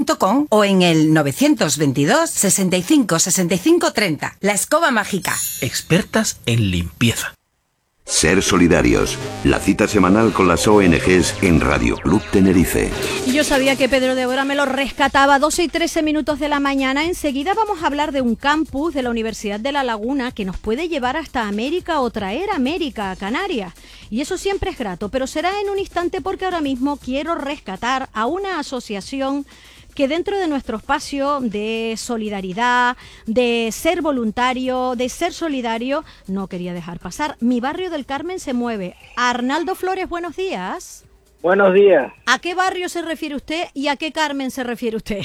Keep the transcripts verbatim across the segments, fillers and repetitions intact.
punto com o en el novecientos veintidós, sesenta y cinco, sesenta y cinco, treinta. La Escoba Mágica. Expertas en limpieza. Ser solidarios, la cita semanal con las O N Ges en Radio Club Tenerife. Y yo sabía que Pedro de Ora me lo rescataba. doce y trece minutos de la mañana. Enseguida vamos a hablar de un campus de la Universidad de La Laguna que nos puede llevar hasta América o traer América a Canarias. Y eso siempre es grato, pero será en un instante porque ahora mismo quiero rescatar a una asociación que dentro de nuestro espacio de solidaridad, de ser voluntario, de ser solidario, no quería dejar pasar. Mi barrio del Carmen se mueve. Arnaldo Flores, buenos días. Buenos días. ¿A qué barrio se refiere usted y a qué Carmen se refiere usted?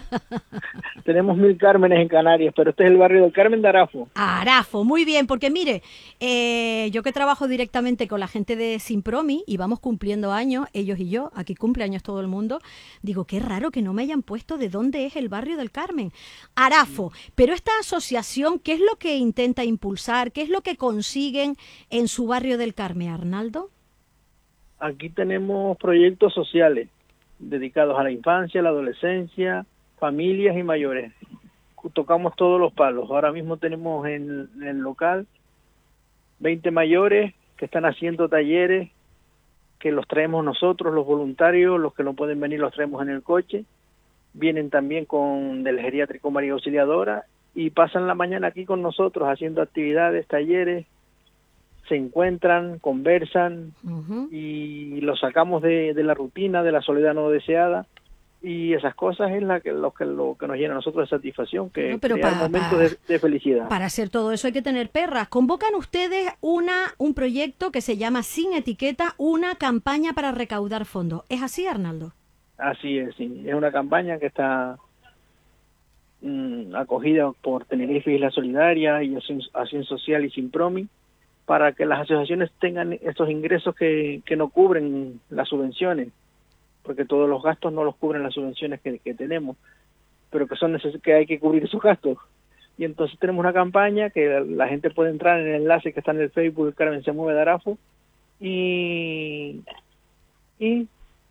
Tenemos mil Cármenes en Canarias, pero este es el barrio del Carmen de Arafo. Arafo, muy bien, porque mire, eh, yo que trabajo directamente con la gente de Simpromi y vamos cumpliendo años, ellos y yo, aquí cumple años todo el mundo, digo, qué raro que no me hayan puesto de dónde es el barrio del Carmen. Arafo, pero esta asociación, ¿qué es lo que intenta impulsar? ¿Qué es lo que consiguen en su barrio del Carmen, Arnaldo? Aquí tenemos proyectos sociales dedicados a la infancia, la adolescencia, familias y mayores. Tocamos todos los palos. Ahora mismo tenemos en, en el local veinte mayores que están haciendo talleres que los traemos nosotros, los voluntarios, los que no pueden venir los traemos en el coche. Vienen también con del geriátrico María Auxiliadora y pasan la mañana aquí con nosotros haciendo actividades, talleres. Se encuentran, conversan uh-huh. y los sacamos de, de la rutina, de la soledad no deseada, y esas cosas es la que, lo, que, lo que nos llena a nosotros de satisfacción, que no, pero crea pa, momentos pa, de, de felicidad. Para hacer todo eso hay que tener perras. Convocan ustedes una un proyecto que se llama Sin Etiqueta, una campaña para recaudar fondos. ¿Es así, Arnaldo? Así es, sí. Es una campaña que está mmm, acogida por Tenerife Isla Solidaria y Acción, Acción Social y Simpromi, para que las asociaciones tengan estos ingresos que, que no cubren las subvenciones, porque todos los gastos no los cubren las subvenciones que, que tenemos, pero que son neces- que hay que cubrir esos gastos. Y entonces tenemos una campaña que la, la gente puede entrar en el enlace que está en el Facebook, Carmen se mueve de Arafo, y, y,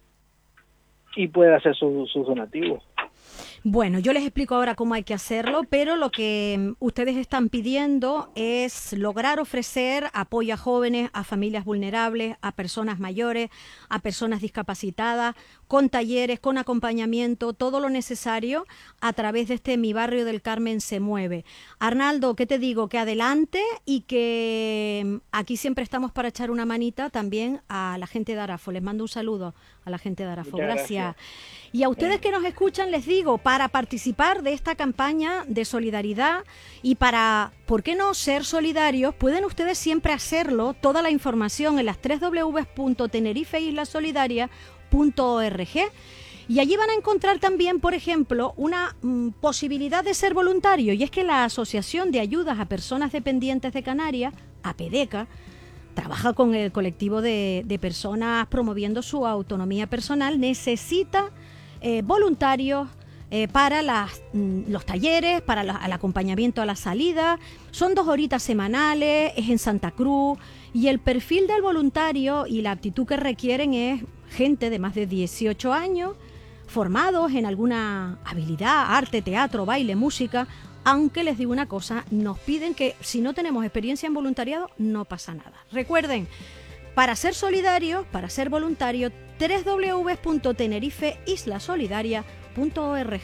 y puede hacer sus su donativos. Bueno, yo les explico ahora cómo hay que hacerlo, pero lo que ustedes están pidiendo es lograr ofrecer apoyo a jóvenes, a familias vulnerables, a personas mayores, a personas discapacitadas, con talleres, con acompañamiento, todo lo necesario a través de este Mi Barrio del Carmen se mueve. Arnaldo, ¿qué te digo? Que adelante y que aquí siempre estamos para echar una manita también a la gente de Arafo. Les mando un saludo a la gente de Arafo. Gracias. Gracias. Y a ustedes que nos escuchan les digo, para participar de esta campaña de solidaridad y para, ¿por qué no ser solidarios? Pueden ustedes siempre hacerlo, toda la información en las doble u doble u doble u punto tenerife isla solidaria punto org. Y allí van a encontrar también, por ejemplo, una mm, posibilidad de ser voluntario, y es que la Asociación de Ayudas a Personas Dependientes de Canarias, APEDECA, trabaja con el colectivo de, de personas promoviendo su autonomía personal, necesita eh, voluntarios eh, para las, mm, los talleres, para la, el acompañamiento a la salida. Son dos horitas semanales, es en Santa Cruz, y el perfil del voluntario y la aptitud que requieren es gente de más de dieciocho años, formados en alguna habilidad, arte, teatro, baile, música. Aunque les digo una cosa, nos piden que si no tenemos experiencia en voluntariado, no pasa nada. Recuerden, para ser solidarios, para ser voluntarios, doble u doble u doble u punto tenerife isla solidaria punto org.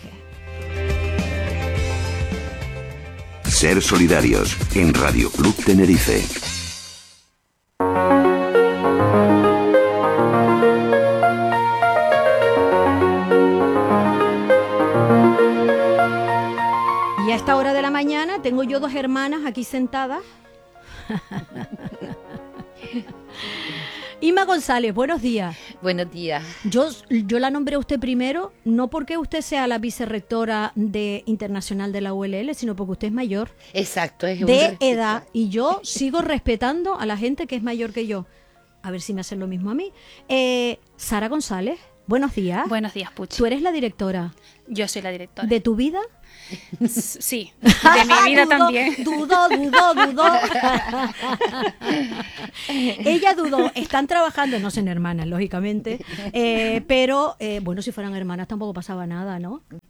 Ser solidarios en Radio Club Tenerife. Y a esta hora de la mañana tengo yo dos hermanas aquí sentadas. Inma González, buenos días. Buenos días. Yo, yo la nombré a usted primero, no porque usted sea la vicerrectora de internacional de la U L L, sino porque usted es mayor. Exacto. Es de edad, y yo sigo respetando a la gente que es mayor que yo. A ver si me hacen lo mismo a mí. Eh, Sara González, buenos días. Buenos días, Puchi. ¿Tú eres la directora? Yo soy la directora. ¿De tu vida? Sí, de mi vida dudo, también. Dudó, dudó, dudó. Ella dudó. Están trabajando, no son hermanas, lógicamente, eh, pero, eh, bueno, si fueran hermanas tampoco pasaba nada, ¿no?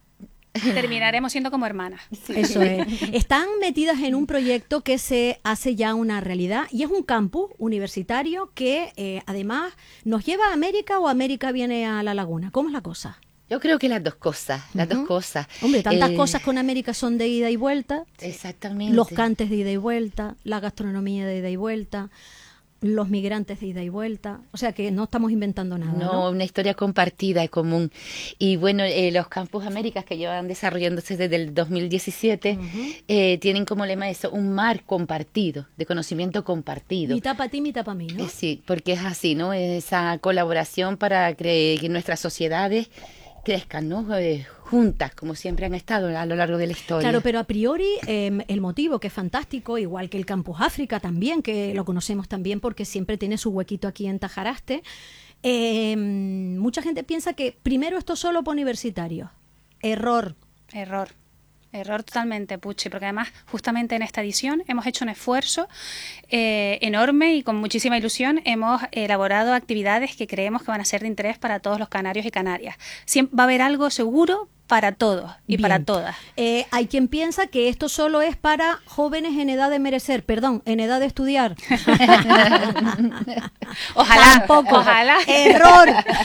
Terminaremos siendo como hermanas. Eso es. Están metidas en un proyecto que se hace ya una realidad y es un campus universitario que eh, además nos lleva a América o América viene a La Laguna. ¿Cómo es la cosa? Yo creo que las dos cosas, las Uh-huh. dos cosas. Hombre, tantas Eh, cosas con América son de ida y vuelta. Exactamente. Los cantes de ida y vuelta, la gastronomía de ida y vuelta, los migrantes de ida y vuelta. O sea que no estamos inventando nada, ¿no? No, una historia compartida y común. Y bueno, eh, los Campus Américas que llevan desarrollándose desde el dos mil diecisiete Uh-huh. eh, tienen como lema eso, un mar compartido, de conocimiento compartido. Mitad para ti, mitad para mí, ¿no? Eh, sí, porque es así, ¿no? Esa colaboración para cre- que nuestras sociedades crezcan, ¿no? Eh, juntas, como siempre han estado a lo largo de la historia. Claro, pero a priori eh, el motivo, que es fantástico, igual que el Campus África también, que lo conocemos también porque siempre tiene su huequito aquí en Tajaraste, eh, mucha gente piensa que primero esto es solo para universitarios. Error. Error. Error totalmente, Puchi, porque además justamente en esta edición hemos hecho un esfuerzo eh, enorme y con muchísima ilusión hemos elaborado actividades que creemos que van a ser de interés para todos los canarios y canarias. Siempre va a haber algo seguro para todos y Bien. para todas. Eh, hay quien piensa que esto solo es para jóvenes en edad de merecer, perdón, en edad de estudiar. Ojalá, Tampoco. ojalá. Error.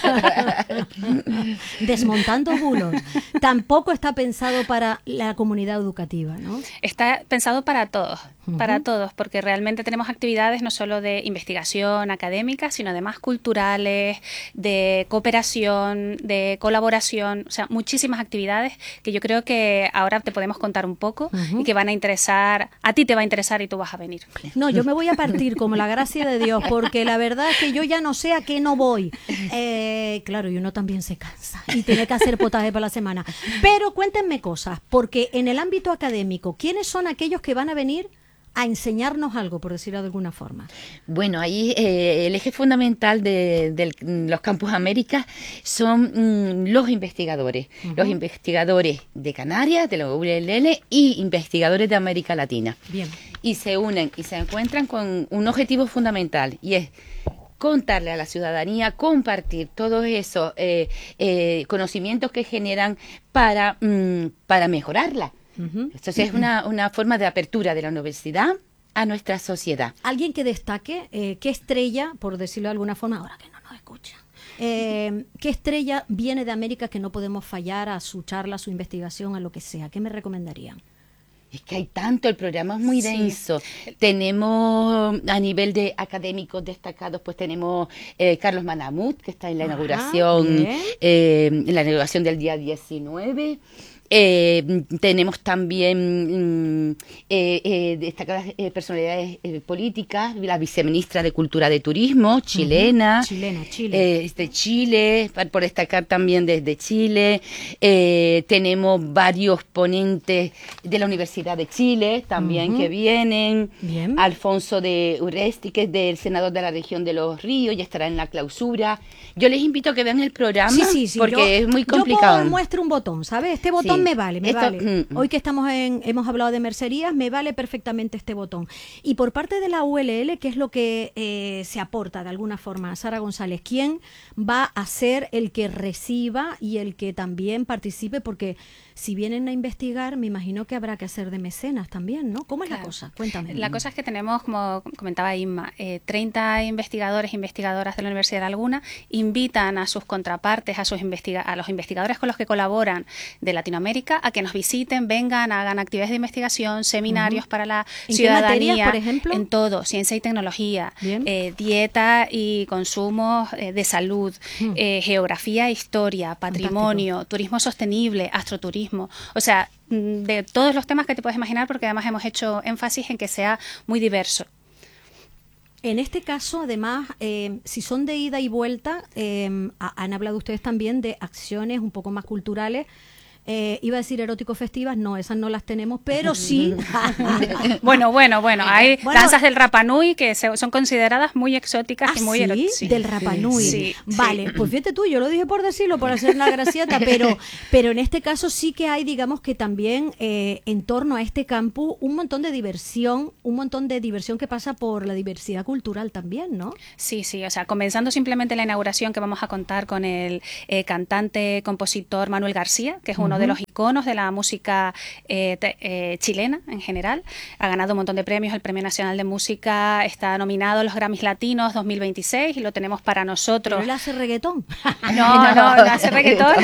Desmontando bulos. Tampoco está pensado para la comunidad educativa, ¿no? Está pensado para todos, Ujú. para todos, porque realmente tenemos actividades no solo de investigación académica, sino además culturales, de cooperación, de colaboración, o sea, muchísimas actividades que yo creo que ahora te podemos contar un poco Ujú. y que van a interesar, a ti te va a interesar y tú vas a venir. No, yo me voy a partir como la gracia de Dios, porque la verdad es que yo ya no sé a qué no voy. Eh, claro, y uno también se cansa y tiene que hacer potaje para la semana. Pero cuéntenme cosas, porque en el ámbito académico, ¿quiénes son aquellos que van a venir a enseñarnos algo, por decirlo de alguna forma? Bueno, ahí eh, el eje fundamental de, de los Campus Américas son mm, los investigadores, Ujú. los investigadores de Canarias, de la U L L y investigadores de América Latina. Bien. Y se unen y se encuentran con un objetivo fundamental y es contarle a la ciudadanía, compartir todos esos eh, eh, conocimientos que generan para, mm, para mejorarla. Ujú. Entonces es una, una forma de apertura de la universidad a nuestra sociedad. Alguien que destaque, eh, ¿qué estrella, por decirlo de alguna forma, ahora que no nos escuchan, eh, qué estrella viene de América que no podemos fallar a su charla, a su investigación, a lo que sea? ¿Qué me recomendarían? Es que hay tanto, el programa es muy Sí. denso. Tenemos a nivel de académicos destacados, pues tenemos eh, Carlos Manamut, que está en la Ajá, inauguración, bien. eh, en la inauguración del día diecinueve. Eh, tenemos también mm, eh, eh, destacadas eh, personalidades eh, políticas, la viceministra de Cultura de Turismo, chilena, Ujú, chilena, Chile. eh, es de Chile, pa- por destacar también desde Chile. Eh, tenemos varios ponentes de la Universidad de Chile también Ujú. que vienen. Bien. Alfonso de Urresti, que es del senador de la región de Los Ríos, ya estará en la clausura. Yo les invito a que vean el programa Sí, sí, sí. porque yo, es muy Yo complicado. puedo muestro un botón, ¿sabes? Este botón Sí. me vale, me Esto- vale. mm. Hoy que estamos en, hemos hablado de mercerías, me vale perfectamente este botón. Y por parte de la U L L, ¿qué es lo que eh, se aporta de alguna forma? Sara González, ¿quién va a ser el que reciba y el que también participe? Porque si vienen a investigar, me imagino que habrá que hacer de mecenas también, ¿no? ¿Cómo es la Claro. cosa? Cuéntame. La cosa es que tenemos, como comentaba Inma, eh, treinta investigadores e investigadoras de la Universidad de La Laguna, invitan a sus contrapartes, a, sus investiga a los investigadores con los que colaboran de Latinoamérica, a que nos visiten, vengan, hagan actividades de investigación, seminarios Ujú. para la ¿En qué ciudadanía. materias, por ejemplo? En todo, ciencia y tecnología, Bien. eh, dieta y consumos eh, de salud, Mm. eh, geografía, historia, patrimonio, turismo sostenible, astroturismo. O sea, mm, de todos los temas que te puedes imaginar, porque además hemos hecho énfasis en que sea muy diverso. En este caso, además, eh, si son de ida y vuelta, eh, ha- han hablado ustedes también de acciones un poco más culturales. Eh, iba a decir erótico-festivas, no, esas no las tenemos, pero sí. Bueno, bueno, bueno, hay Bueno, danzas del Rapa Nui que se- son consideradas muy exóticas ¿Ah, y muy sí? ero- sí. Del Rapa Nui. Sí, Vale, sí. pues fíjate tú, yo lo dije por decirlo, por hacer una gracieta, pero, pero en este caso sí que hay, digamos que también eh, en torno a este campus un montón de diversión, un montón de diversión que pasa por la diversidad cultural también, ¿no? Sí, sí, o sea, comenzando simplemente la inauguración que vamos a contar con el eh, cantante, compositor Manuel García, que es uno de Ujú. los iconos de la música eh, te, eh, chilena en general. Ha ganado un montón de premios. El Premio Nacional de Música está nominado a los Grammys Latinos dos mil veintiséis y lo tenemos para nosotros. ¿Pero él hace reggaetón? No, no, no hace reggaetón,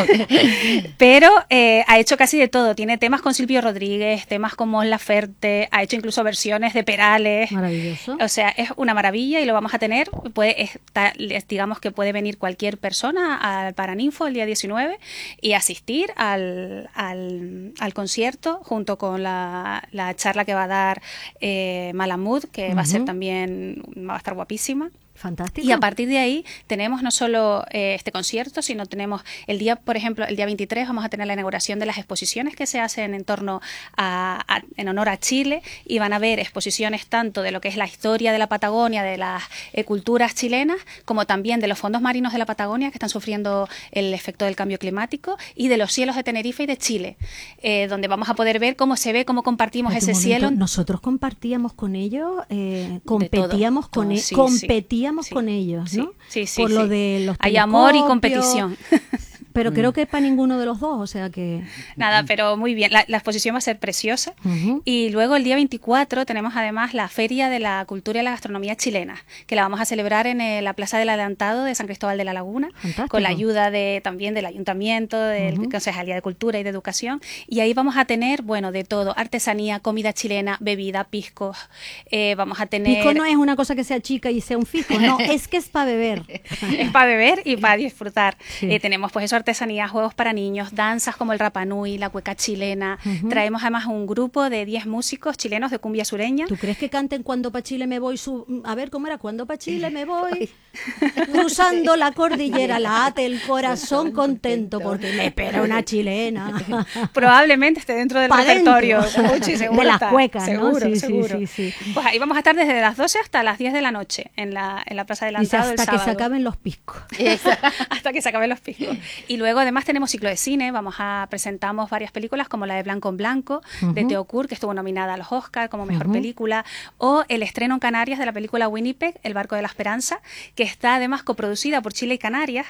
pero eh, ha hecho casi de todo. Tiene temas con Silvio Rodríguez, temas con Mon Laferte, ha hecho incluso versiones de Perales. Maravilloso. O sea, es una maravilla y lo vamos a tener. Puede estar, digamos que puede venir cualquier persona al Paraninfo el día diecinueve y asistir al, al, al concierto junto con la, la charla que va a dar eh, Malamud, que uh-huh. va a ser también, va a estar guapísima. Fantástico. Y a partir de ahí tenemos no solo eh, este concierto, sino tenemos el día, por ejemplo, el día veintitrés vamos a tener la inauguración de las exposiciones que se hacen en torno a, a en honor a Chile, y van a haber exposiciones tanto de lo que es la historia de la Patagonia, de las eh, culturas chilenas, como también de los fondos marinos de la Patagonia que están sufriendo el efecto del cambio climático, y de los cielos de Tenerife y de Chile, eh, donde vamos a poder ver cómo se ve, cómo compartimos ese momento, cielo. Nosotros compartíamos con ellos, eh, competíamos con todo, ellos, sí, competíamos sí. con ellos, ¿no? Sí, sí, sí. Por sí. lo de los Hay amor y competición. Pero creo que para ninguno de los dos, o sea que... Nada, pero muy bien. La, la exposición va a ser preciosa. Uh-huh. Y luego el día veinticuatro tenemos además la Feria de la Cultura y la Gastronomía Chilena, que la vamos a celebrar en eh, la Plaza del Adelantado de San Cristóbal de la Laguna. Fantástico. Con la ayuda de también del Ayuntamiento, del uh-huh. Concejalía de Cultura y de Educación. Y ahí vamos a tener, bueno, de todo: artesanía, comida chilena, bebida, piscos. Eh, vamos a tener... Pisco no es una cosa que sea chica y sea un fisco, no, es que es para beber. Es para beber y para disfrutar. Sí. Eh, tenemos pues eso, artesanía, juegos para niños, danzas como el Rapa Nui, la cueca chilena. Uh-huh. Traemos además un grupo de diez músicos chilenos de cumbia sureña. ¿Tú crees que canten Cuando pa' Chile me voy? Su... A ver, ¿cómo era? Cuando pa' Chile me voy, cruzando la cordillera, late el corazón contento porque me espera una chilena. Probablemente esté dentro del pa repertorio. Uchi, de las cuecas, seguro, ¿no? Sí, seguro. Sí, sí, sí. Pues ahí vamos a estar desde las doce hasta las diez de la noche en la, en la Plaza del Adelantado. Hasta que se acaben los piscos. Hasta que se acaben los piscos. Y luego además tenemos ciclo de cine. Vamos a presentamos varias películas como la de Blanco en Blanco, uh-huh. de Theo Kur, que estuvo nominada a los Oscar como mejor uh-huh. película, o el estreno en Canarias de la película Winnipeg, El barco de la esperanza, que está además coproducida por Chile y Canarias.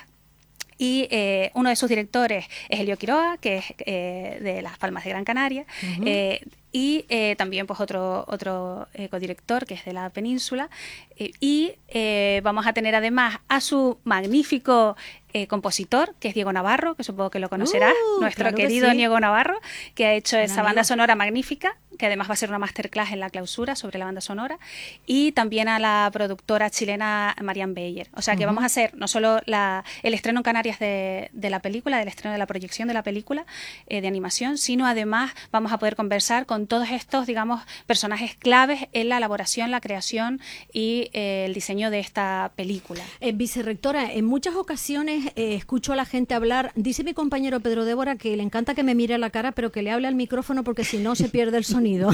Y eh, uno de sus directores es Elio Quiroga, que es eh, de Las Palmas de Gran Canaria, uh-huh. eh, y eh, también pues otro otro eh, codirector que es de la península, eh, y eh, vamos a tener además a su magnífico eh, compositor, que es Diego Navarro, que supongo que lo conocerás, uh, nuestro claro querido que sí. Diego Navarro, que ha hecho Gran esa amigo. banda sonora magnífica, que además va a ser una masterclass en la clausura sobre la banda sonora, y también a la productora chilena Marianne Beyer. O sea que uh-huh. vamos a hacer no solo la, el estreno en Canarias de, de la película, del estreno de la proyección de la película eh, de animación, sino además vamos a poder conversar con todos estos, digamos, personajes claves en la elaboración, la creación y eh, el diseño de esta película. Eh, vicerrectora, en muchas ocasiones eh, escucho a la gente hablar, dice mi compañero Pedro Débora que le encanta que me mire a la cara, pero que le hable al micrófono porque si no se pierde el sonido.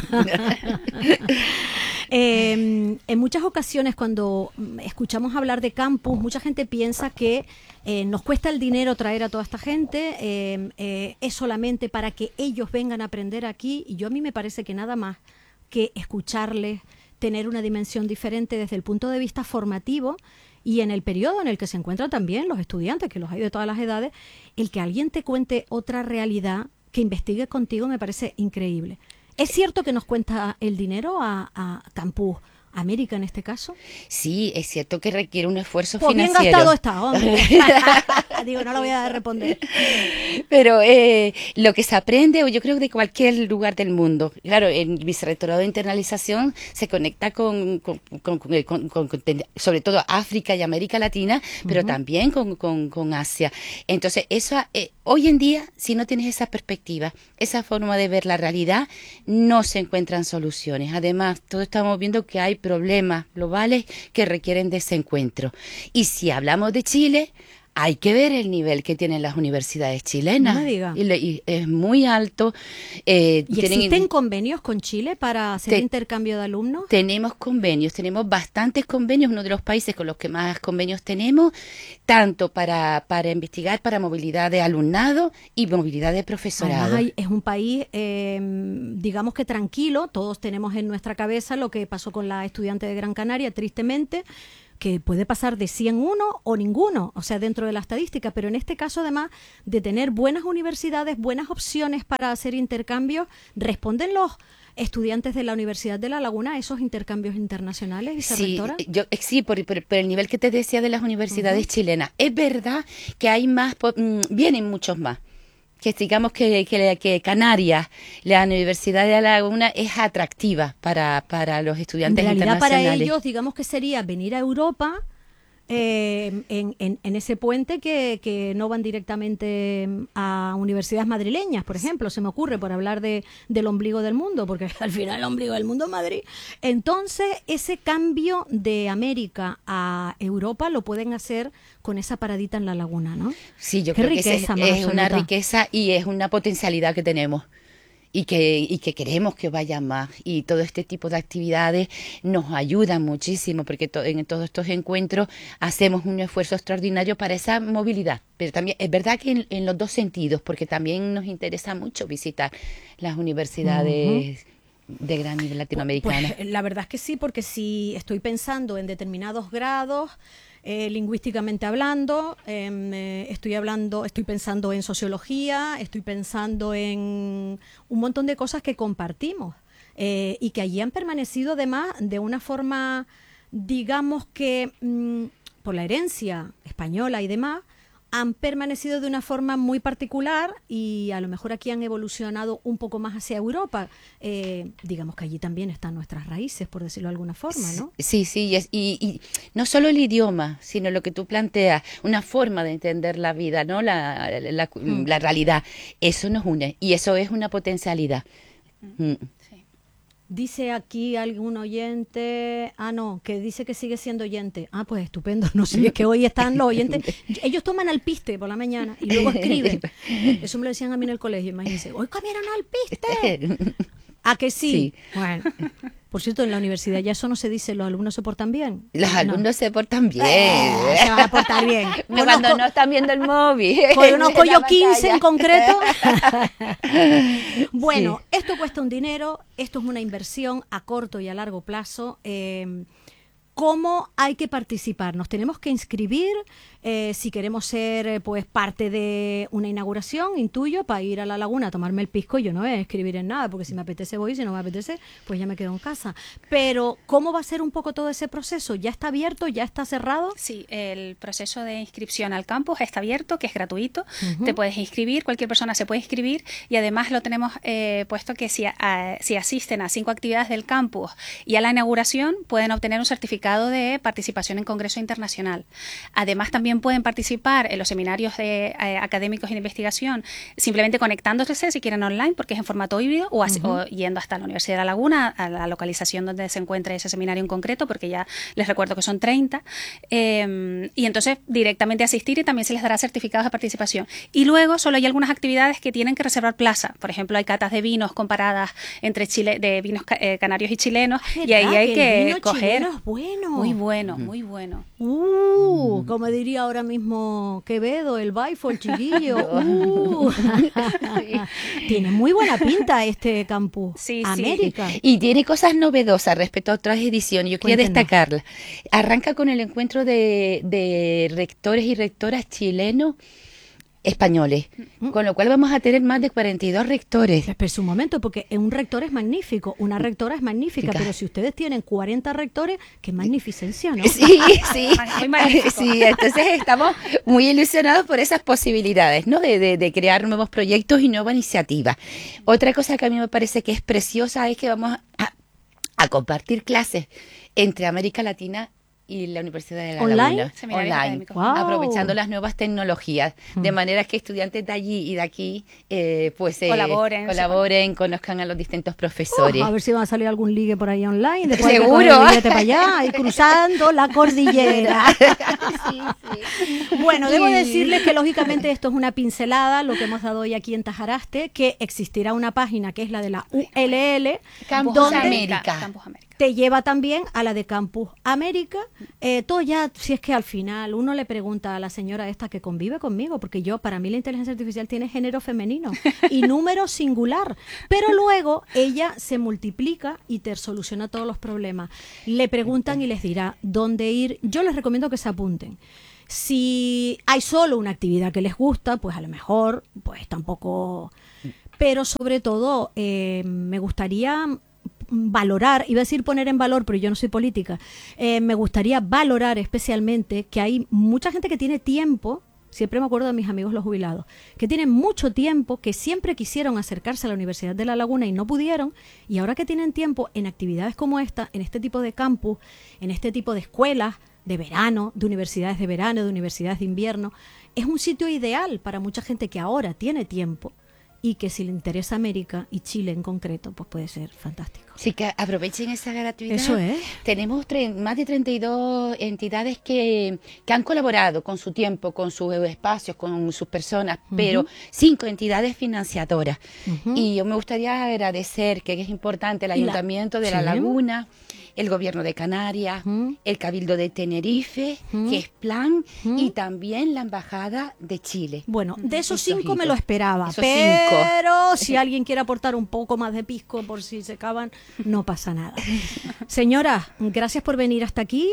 eh, en muchas ocasiones cuando escuchamos hablar de campus, mucha gente piensa que eh, nos cuesta el dinero traer a toda esta gente, eh, eh, es solamente para que ellos vengan a aprender aquí, y yo a mí me parece que nada más que escucharles, tener una dimensión diferente desde el punto de vista formativo y en el periodo en el que se encuentran también los estudiantes, que los hay de todas las edades, el que alguien te cuente otra realidad, que investigue contigo, me parece increíble. ¿Es cierto que nos cuenta el dinero a, a Campus América en este caso? Sí, es cierto que requiere un esfuerzo pues financiero. Bien gastado está, hombre. Digo, no lo voy a responder. Pero eh, lo que se aprende, yo creo, de cualquier lugar del mundo. Claro, el vicerrectorado de internalización se conecta con, con, con, con, con, con, con sobre todo África y América Latina, pero uh-huh. también con, con, con Asia. Entonces, eso eh, hoy en día, si no tienes esa perspectiva, esa forma de ver la realidad, no se encuentran soluciones. Además, todos estamos viendo que hay problemas globales que requieren de ese encuentro. Y si hablamos de Chile, hay que ver el nivel que tienen las universidades chilenas. No me diga. Y, le, y es muy alto. Eh, ¿Y tienen, existen convenios con Chile para hacer te, intercambio de alumnos? Tenemos convenios, tenemos bastantes convenios, uno de los países con los que más convenios tenemos, tanto para, para investigar, para movilidad de alumnado y movilidad de profesorado. Además, es un país, eh, digamos que tranquilo, todos tenemos en nuestra cabeza lo que pasó con la estudiante de Gran Canaria, tristemente, que puede pasar de cien uno o ninguno, o sea, dentro de la estadística, pero en este caso además de tener buenas universidades, buenas opciones para hacer intercambios, responden los estudiantes de la Universidad de La Laguna a esos intercambios internacionales, vicerrectora. Sí, yo, sí por, por, por el nivel que te decía de las universidades uh-huh. chilenas. Es verdad que hay más, vienen muchos más. Que digamos que, que, que Canarias, la Universidad de La Laguna es atractiva para, para los estudiantes en realidad, internacionales. Para ellos, digamos que sería venir a Europa eh, en, en, en ese puente que, que no van directamente a universidades madrileñas, por ejemplo, se me ocurre, por hablar de, del ombligo del mundo, porque al final el ombligo del mundo es Madrid. Entonces, ese cambio de América a Europa lo pueden hacer con esa paradita en La Laguna, ¿no? Sí, yo Qué creo riqueza, que es, es una riqueza y es una potencialidad que tenemos. Y que, y que queremos que vaya más, y todo este tipo de actividades nos ayudan muchísimo, porque to, en todos estos encuentros hacemos un esfuerzo extraordinario para esa movilidad, pero también es verdad que en, en los dos sentidos, porque también nos interesa mucho visitar las universidades uh-huh. de gran nivel latinoamericana. Pues, la verdad es que sí, porque si estoy pensando en determinados grados, Eh, lingüísticamente hablando, eh, estoy hablando, estoy pensando en sociología, estoy pensando en un montón de cosas que compartimos eh, y que allí han permanecido además de una forma, digamos que mmm, por la herencia española y demás, han permanecido de una forma muy particular y a lo mejor aquí han evolucionado un poco más hacia Europa. Eh, digamos que allí también están nuestras raíces, por decirlo de alguna forma, ¿no? Sí, sí, y, y, y no solo el idioma, sino lo que tú planteas, una forma de entender la vida, ¿no? La, la, la, mm. la realidad. Eso nos une y eso es una potencialidad. Mm. Sí. Dice aquí algún oyente, ah no, que dice que sigue siendo oyente. Ah, pues estupendo, no sé, es que hoy están los oyentes, ellos toman alpiste por la mañana y luego escriben. Eso me lo decían a mí en el colegio, imagínense, hoy comieron alpiste. ¿A que sí? Sí. Bueno, por cierto, en la universidad ya eso no se dice, los alumnos se portan bien. Los no. alumnos se portan bien. Eh, se van a portar bien. No, cuando no están viendo el móvil. Conozco yo quince en concreto. Bueno, sí. Esto cuesta un dinero, esto es una inversión a corto y a largo plazo. Eh, ¿Cómo hay que participar? Nos tenemos que inscribir eh, si queremos ser pues parte de una inauguración, intuyo, para ir a La Laguna a tomarme el pisco. Yo no voy a escribir en nada, porque si me apetece voy, si no me apetece, pues ya me quedo en casa. Pero, ¿cómo va a ser un poco todo ese proceso? ¿Ya está abierto? ¿Ya está cerrado? Sí, el proceso de inscripción al campus está abierto, que es gratuito. Uh-huh. Te puedes inscribir, cualquier persona se puede inscribir y además lo tenemos eh, puesto que si, a, si asisten a cinco actividades del campus y a la inauguración pueden obtener un certificado de participación en Congreso Internacional. Además, también pueden participar en los seminarios de, eh, académicos y de investigación simplemente conectándose, si quieren, online, porque es en formato híbrido, o, así, uh-huh. o yendo hasta la Universidad de La Laguna, a la localización donde se encuentra ese seminario en concreto, porque ya les recuerdo que son treinta, eh, y entonces directamente asistir y también se les dará certificados de participación. Y luego solo hay algunas actividades que tienen que reservar plaza. Por ejemplo, hay catas de vinos comparadas entre Chile, de vinos eh, canarios y chilenos, y ahí hay que coger... Es bueno. Muy bueno, muy bueno. Uh, como diría ahora mismo Quevedo, el baifo, el chiquillo. Uh. Tiene muy buena pinta este campus. Sí, América. Sí. Y tiene cosas novedosas respecto a otras ediciones. Yo quería Cuéntenos. destacarla. Arranca con el encuentro de, de rectores y rectoras chilenos españoles, mm. con lo cual vamos a tener más de cuarenta y dos rectores. Espera un momento, porque un rector es magnífico, una rectora es magnífica, pero si ustedes tienen cuarenta rectores, qué magnificencia, ¿no? Sí, sí, muy magnífico. Sí, entonces estamos muy ilusionados por esas posibilidades, ¿no? De, de, de crear nuevos proyectos y nuevas iniciativas. Otra cosa que a mí me parece que es preciosa es que vamos a, a compartir clases entre América Latina y la Universidad de La ¿Online? Laguna, online, wow. aprovechando las nuevas tecnologías, mm. de manera que estudiantes de allí y de aquí eh, pues eh, colaboren, colaboren, conozcan a los distintos profesores. Uh, a ver si va a salir algún ligue por ahí online, después seguro, de el billete para allá y cruzando la cordillera. Sí, sí. Bueno, debo decirles que lógicamente esto es una pincelada, lo que hemos dado hoy aquí en Tajaraste, que existirá una página que es la de la U L L, Campus donde América. Campus América. te lleva también a la de Campus América. Eh, todo ya, si es que al final uno le pregunta a la señora esta que convive conmigo, porque yo, para mí la inteligencia artificial tiene género femenino y número singular, pero luego ella se multiplica y te soluciona todos los problemas. Le preguntan y les dirá dónde ir. Yo les recomiendo que se apunten. Si hay solo una actividad que les gusta, pues a lo mejor, pues tampoco... Pero sobre todo, eh, me gustaría valorar, iba a decir poner en valor, pero yo no soy política, eh, me gustaría valorar especialmente que hay mucha gente que tiene tiempo, siempre me acuerdo de mis amigos los jubilados, que tienen mucho tiempo, que siempre quisieron acercarse a la Universidad de La Laguna y no pudieron, y ahora que tienen tiempo en actividades como esta, en este tipo de campus, en este tipo de escuelas, de verano, de universidades de verano, de universidades de invierno, es un sitio ideal para mucha gente que ahora tiene tiempo y que si le interesa América y Chile en concreto, pues puede ser fantástico. Sí, que aprovechen esa gratuidad. Eso es. Tenemos tre- más de treinta y dos entidades que, que han colaborado con su tiempo, con sus espacios, con sus personas, uh-huh. pero cinco entidades financiadoras. Uh-huh. Y yo me gustaría agradecer, que es importante, el Ayuntamiento la... de La sí. Laguna, el Gobierno de Canarias, uh-huh. el Cabildo de Tenerife, uh-huh. que es Plan, uh-huh. y también la Embajada de Chile. Bueno, de esos cinco hitos. Me lo esperaba, esos pero cinco. si alguien quiere aportar un poco más de pisco por si se acaban, no pasa nada. Señora, gracias por venir hasta aquí.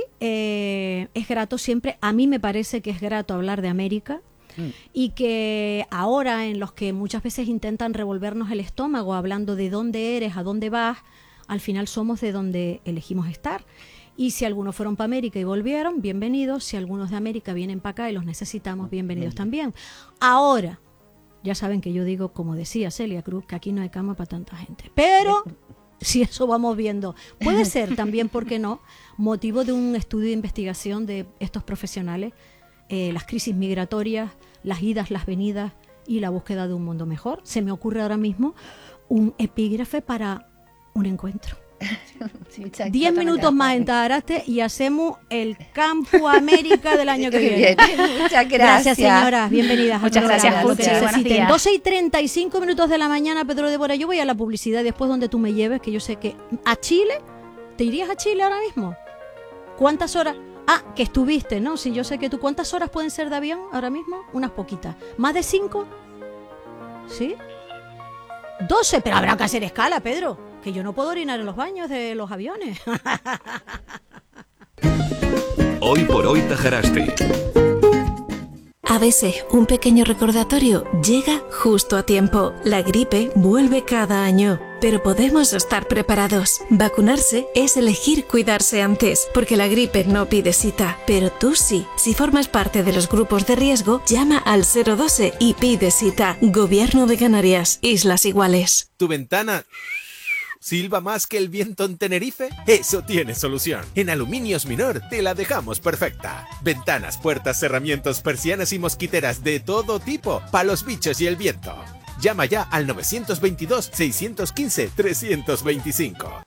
Eh, es grato siempre, a mí me parece que es grato hablar de América. Mm. Y que ahora en los que muchas veces intentan revolvernos el estómago hablando de dónde eres, a dónde vas, al final somos de donde elegimos estar. Y si algunos fueron para América y volvieron, bienvenidos. Si algunos de América vienen para acá y los necesitamos, bienvenidos mm. también. Ahora, ya saben que yo digo, como decía Celia Cruz, que aquí no hay cama para tanta gente. Pero si eso vamos viendo, puede ser también, ¿por qué no?, motivo de un estudio de investigación de estos profesionales, eh, las crisis migratorias, las idas, las venidas y la búsqueda de un mundo mejor. Se me ocurre ahora mismo un epígrafe para un encuentro. Sí, Diez minutos más en Taaraste y hacemos el Campo América del año que viene. Muchas gracias. Gracias, señoras. Bienvenidas. Muchas gracias, Puchi. Buenos días. doce y treinta y cinco minutos de la mañana, Pedro de Bora. Yo voy a la publicidad y después donde tú me lleves, que yo sé que... ¿A Chile? ¿Te irías a Chile ahora mismo? ¿Cuántas horas? Ah, que estuviste, ¿no? Sí, yo sé que tú... ¿Cuántas horas pueden ser de avión ahora mismo? Unas poquitas. ¿Más de cinco? ¿Sí? doce, pero habrá que hacer escala, Pedro. Que yo no puedo orinar en los baños de los aviones. Hoy por hoy Tajaraste. A veces un pequeño recordatorio llega justo a tiempo. La gripe vuelve cada año, pero podemos estar preparados. Vacunarse es elegir cuidarse antes, porque la gripe no pide cita, pero tú sí. Si formas parte de los grupos de riesgo, llama al cero doce y pide cita. Gobierno de Canarias, Islas Iguales. Tu ventana... ¿silba más que el viento en Tenerife? Eso tiene solución. En Aluminios Minor te la dejamos perfecta. Ventanas, puertas, cerramientos, persianas y mosquiteras de todo tipo, para los bichos y el viento. Llama ya al nueve dos dos, seis uno cinco, tres dos cinco.